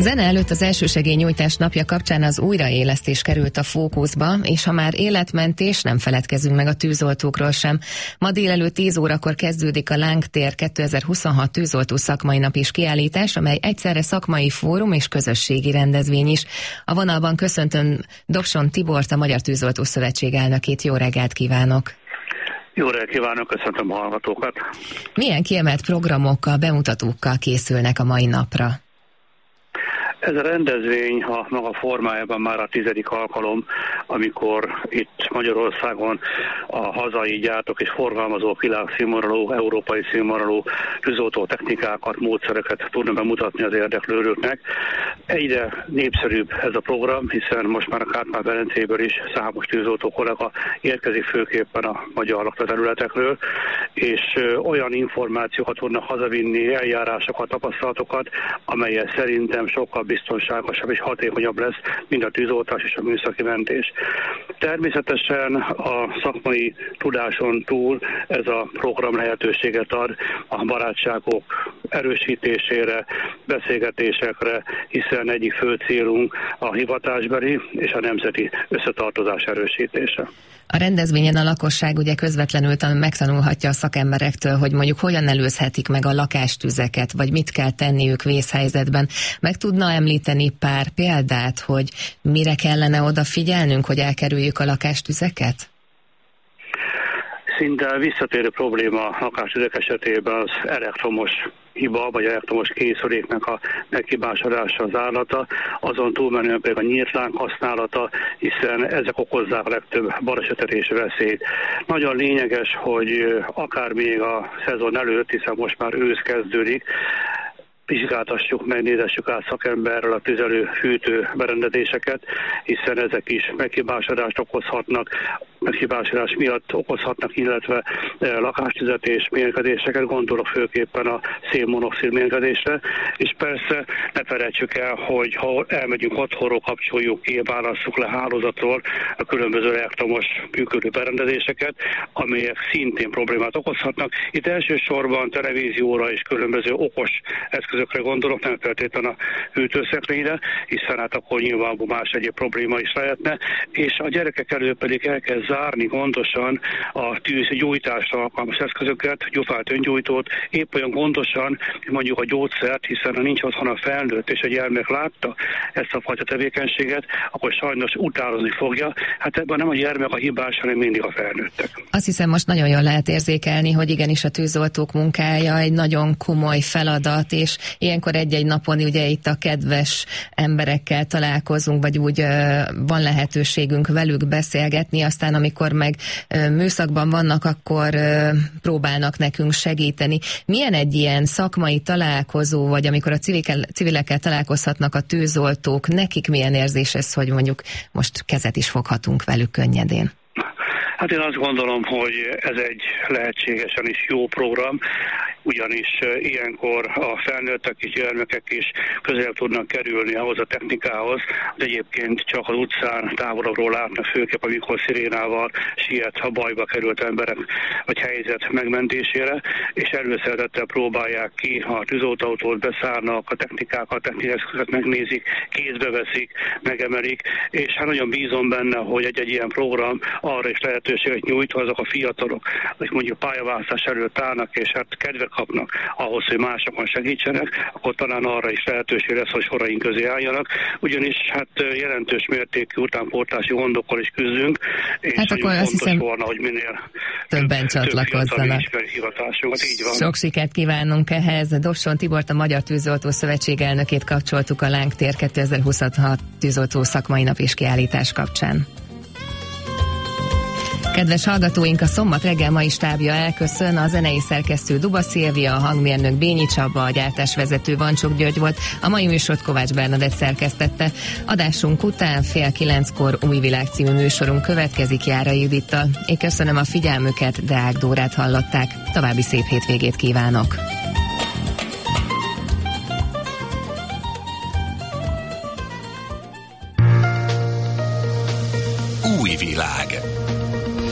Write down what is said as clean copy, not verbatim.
Zene előtt az elsősegélynyújtás napja kapcsán az újraélesztés került a fókuszba, és ha már életmentés, nem feledkezünk meg a tűzoltókról sem. Ma délelőtt 10 órakor kezdődik a Lángtér 2026 tűzoltó szakmai nap és kiállítás, amely egyszerre szakmai fórum és közösségi rendezvény is. A vonalban köszöntöm Dobson Tibort, a Magyar Tűzoltó Szövetség elnökét. Jó reggelt kívánok! Jó reggelt kívánok, köszöntöm a hallgatókat! Milyen kiemelt programokkal, bemutatókkal készülnek a mai napra? Ez a rendezvény a maga formájában már a 10. alkalom, amikor itt Magyarországon a hazai gyártók és forgalmazók világszínvonalú, európai színvonalú tűzoltó technikákat, módszereket tudnak bemutatni az érdeklődőknek. Egyre népszerűbb ez a program, hiszen most már a Kárpát-medencéből is számos tűzoltó kollega érkezik, főképpen a magyar lakta területekről, és olyan információkat tudnak hazavinni, eljárásokat, tapasztalatokat, amelyek szerintem sokkal biztonságosabb és hatékonyabb lesz, mint a tűzoltás és a műszaki mentés. Természetesen a szakmai tudáson túl ez a program lehetőséget ad a barátságok erősítésére, beszélgetésekre, hiszen egyik fő célunk a hivatásbeli és a nemzeti összetartozás erősítése. A rendezvényen a lakosság ugye közvetlenül megtanulhatja a szakemberektől, hogy mondjuk hogyan előzhetik meg a lakástüzeket, vagy mit kell tenniük vészhelyzetben. Meg tudna említeni pár példát, hogy mire kellene odafigyelnünk, hogy elkerüljük a lakástüzeket? Szinte visszatérő probléma a lakástüzek esetében az elektromos hiba, vagy elektromos készüléknek a meghibásodása az állata, azon túlmenően pedig a nyíltlánk használata, hiszen ezek okozzák a legtöbb balesetet és veszélyt. Nagyon lényeges, hogy akár még a szezon előtt, hiszen most már ősz kezdődik, vizsgáltassuk, megnézessük át szakemberrel a tüzelő-fűtő berendezéseket, hiszen ezek is meghibásodást okozhatnak, meghibásodás miatt okozhatnak, illetve lakástüzet és mérgezéseket, gondolok főképpen a szénmonoxid mérgezésre, és persze ne felejtsük el, hogy ha elmegyünk otthonról, kapcsoljuk ki, válasszuk le hálózatról a különböző elektromos működő berendezéseket, amelyek szintén problémát okozhatnak. Itt elsősorban televízióra és különböző okos eszközökre gondolok, nem feltétlenül a hűtőszekrényre, hiszen hát akkor nyilvánvalóan más egyéb probléma is lehetne, és a gyerekek elő pedig el kell zárni gondosan a tűzgyújtásra alkalmas eszközöket, gyufát, öngyújtót, épp olyan gondosan, mondjuk a gyógyszert, hiszen ha nincs otthon a felnőtt és a gyermek látta ezt a fajta tevékenységet, akkor sajnos utánozni fogja. Hát ebben nem a gyermek a hibás, hanem mindig a felnőttek. Azt hiszem, most nagyon jól lehet érzékelni, hogy igenis a tűzoltók munkája egy nagyon komoly feladat, és ilyenkor egy-egy napon ugye itt a kedves emberekkel találkozunk, vagy úgy van lehetőségünk velük beszélgetni, aztán amikor meg műszakban vannak, akkor próbálnak nekünk segíteni. Milyen egy ilyen szakmai találkozó, vagy amikor a civilekkel találkozhatnak a tűzoltók, nekik milyen érzés ez, hogy mondjuk most kezet is foghatunk velük könnyedén? Hát én azt gondolom, hogy ez egy lehetségesen is jó program, ugyanis ilyenkor a felnőttek és gyermekek is közel tudnak kerülni ahhoz a technikához, hogy egyébként csak az utcán távolabbról látnak, főképp amikor szirénával siet a bajba került emberek vagy helyzet megmentésére, és előszeretettel próbálják ki a tűzoltóautót, beszállnak, a technikákat, technikai eszközöket megnézik, kézbe veszik, megemelik, és hát nagyon bízom benne, hogy egy ilyen program arra is lehetőséget nyújt, azok a fiatalok, hogy mondjuk pályaválasztás előtt állnak, és hát kedvet kapnak ahhoz, hogy másokon segítsenek, akkor talán arra is lehetőség lesz, hogy soraink közé álljanak, ugyanis hát jelentős mértékű utánpótlási gondokkal is küzdünk, és hát akkor azt hiszem, volna, hogy minél többen csatlakozzanak. Sok sikert kívánunk ehhez. Dobson Tibort, a Magyar Tűzoltó Szövetség elnökét kapcsoltuk a Lángtér 2026 tűzoltó szakmai nap és kiállítás kapcsán. Kedves hallgatóink, a Szombat reggel mai stábja elköszön, a zenei szerkesztő Duba Szilvia, a hangmérnök Bényi Csaba, a gyártásvezető Vancsok György volt, a mai műsort Kovács Bernadett szerkesztette. Adásunk után 8:30 Új Világ című műsorunk következik Járai Judittal. Én köszönöm a figyelmüket, Deák Dórát hallották. További szép hétvégét kívánok!